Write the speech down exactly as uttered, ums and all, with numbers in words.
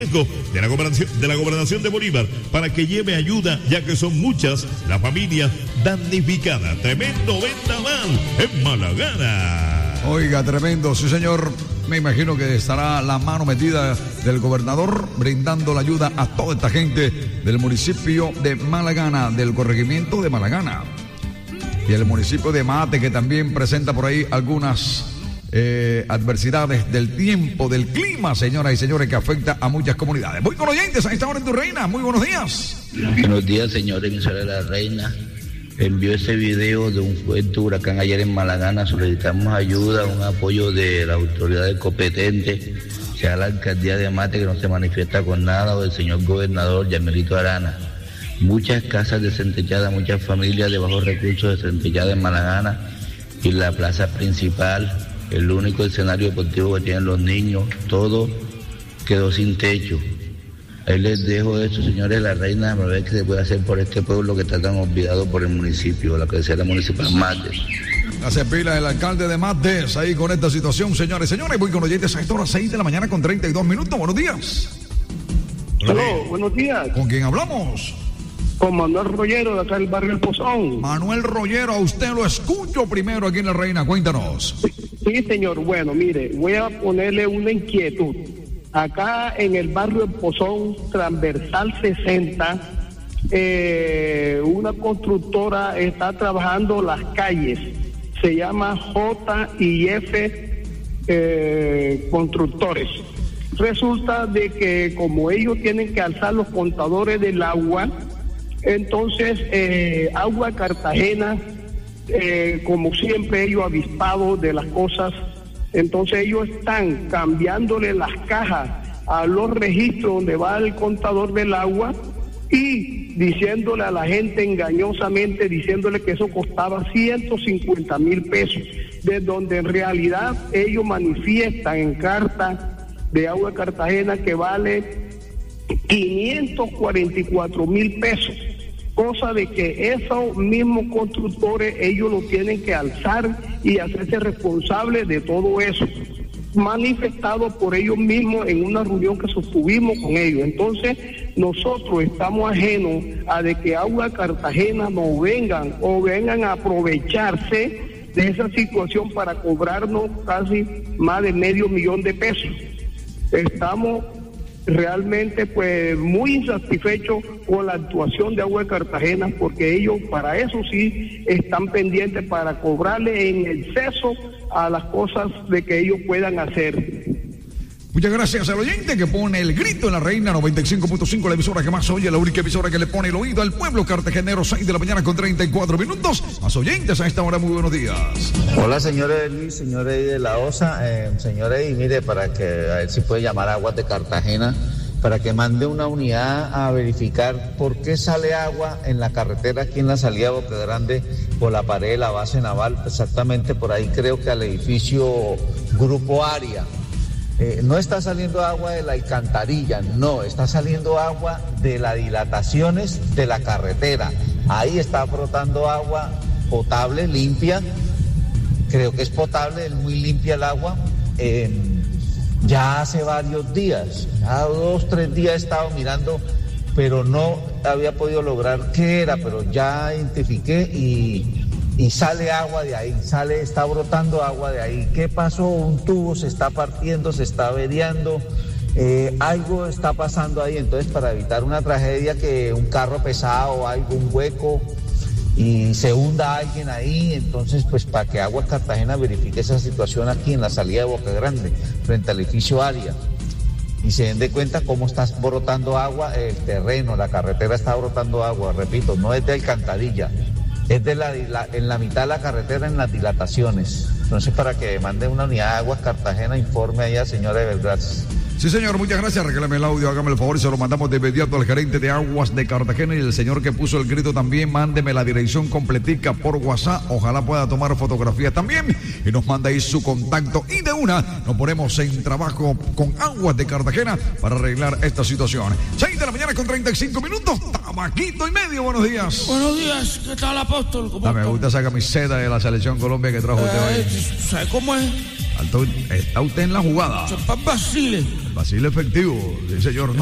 De la, gobernación, de la gobernación de Bolívar para que lleve ayuda, ya que son muchas las familias damnificadas. Tremendo vendaval en Malagana. Oiga, tremendo, sí señor. Me imagino que estará la mano metida del gobernador brindando la ayuda a toda esta gente del municipio de Malagana, del corregimiento de Malagana. Y el municipio de Mate, que también presenta por ahí algunas Eh, adversidades del tiempo, del clima, señoras y señores, que afecta a muchas comunidades. Voy con oyentes a esta hora en Tu Reina. Muy buenos días. Buenos días, señores. Emisora de La Reina envió ese video de un fuerte huracán ayer en Malagana. Solicitamos ayuda, un apoyo de la autoridad competente, sea la alcaldía de Mate, que no se manifiesta con nada, o del señor gobernador Yamelito Arana. Muchas casas desentechadas, muchas familias de bajos recursos desentechadas en Malagana, y la plaza principal, el único escenario deportivo que tienen los niños, todo quedó sin techo. Ahí les dejo eso, señores de La Reina, a ver qué se puede hacer por este pueblo que está tan olvidado por el municipio, la cabecera municipal Mates. Hace pila el alcalde de Mates ahí con esta situación, señores. Señores, voy con oyentes a esta hora, seis de la mañana con treinta y dos minutos. Buenos días. Hola, buenos días. ¿Con quién hablamos? Con Manuel Rollero, de acá del barrio El Pozón. Manuel Rollero, a usted lo escucho primero aquí en La Reina, cuéntanos. Sí, señor. Bueno, mire, voy a ponerle una inquietud. Acá en el barrio El Pozón, transversal sesenta, eh, una constructora está trabajando las calles. Se llama J y F eh, Constructores. Resulta de que como ellos tienen que alzar los contadores del agua, entonces eh, Agua Cartagena, eh, como siempre ellos avispados de las cosas, entonces ellos están cambiándole las cajas a los registros donde va el contador del agua y diciéndole a la gente engañosamente, diciéndole que eso costaba ciento cincuenta mil pesos, de donde en realidad ellos manifiestan en carta de Agua Cartagena que vale quinientos cuarenta y cuatro mil pesos, cosa de que esos mismos constructores ellos lo tienen que alzar y hacerse responsables de todo eso, manifestado por ellos mismos en una reunión que sostuvimos con ellos. Entonces nosotros estamos ajenos a de que Agua Cartagena no vengan o vengan a aprovecharse de esa situación para cobrarnos casi más de medio millón de pesos. Estamos realmente pues muy insatisfechos con la actuación de Agua de Cartagena, porque ellos para eso sí están pendientes para cobrarle en exceso a las cosas de que ellos puedan hacer. Muchas gracias al oyente que pone el grito en La Reina noventa y cinco punto cinco, la emisora que más oye, la única emisora que le pone el oído al pueblo cartagenero. Seis de la mañana con treinta y cuatro minutos. Más oyentes a esta hora, muy buenos días. Hola, señor Luis, señor Eddie de la OSA. Eh, señor Eddie, mire, para que a ver si puede llamar a Aguas de Cartagena para que mande una unidad a verificar por qué sale agua en la carretera aquí en la salida de Boca Grande por la pared de la base naval, exactamente por ahí creo que al edificio Grupo Aria. Eh, no está saliendo agua de la alcantarilla, no, está saliendo agua de las dilataciones de la carretera. Ahí está brotando agua potable, limpia, creo que es potable, es muy limpia el agua. Eh, ya hace varios días, ya dos, tres días he estado mirando, pero no había podido lograr qué era, pero ya identifiqué y... y sale agua de ahí, sale, está brotando agua de ahí. ¿Qué pasó? Un tubo se está partiendo, se está averiando, eh, algo está pasando ahí. Entonces, para evitar una tragedia, que un carro pesado, algún hueco y se hunda alguien ahí, entonces, pues para que Aguas Cartagena verifique esa situación aquí en la salida de Boca Grande, frente al edificio Aria, y se den de cuenta cómo está brotando agua el terreno, la carretera está brotando agua, repito, no es de alcantarilla. Es de la, la, en la mitad de la carretera, en las dilataciones. Entonces, para que mande una unidad de Aguas Cartagena, informe ahí a señora de Belgrás. Sí, señor, muchas gracias. Reclame el audio, hágame el favor y se lo mandamos de inmediato al gerente de Aguas de Cartagena. Y el señor que puso el grito también, mándeme la dirección completica por WhatsApp. Ojalá pueda tomar fotografías también y nos manda ahí su contacto. Y de una nos ponemos en trabajo con Aguas de Cartagena para arreglar esta situación. seis de la mañana con treinta y cinco minutos. Tabaquito y medio, buenos días. Buenos días, ¿qué tal, apóstol? ¿Cómo ah, me gusta esa camiseta de la Selección Colombia que trajo eh, usted hoy. ¿Sabe cómo es? Está usted en la jugada. Basile. Basile efectivo, sí señor.